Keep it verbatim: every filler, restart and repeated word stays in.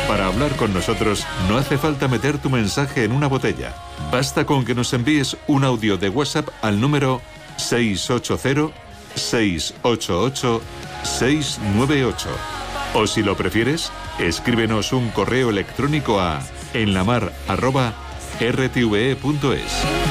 Para hablar con nosotros no hace falta meter tu mensaje en una botella. Basta con que nos envíes un audio de WhatsApp al número seis ocho cero, seis ocho ocho, seis nueve ocho. O si lo prefieres, escríbenos un correo electrónico a enlamar arroba r t v e punto es.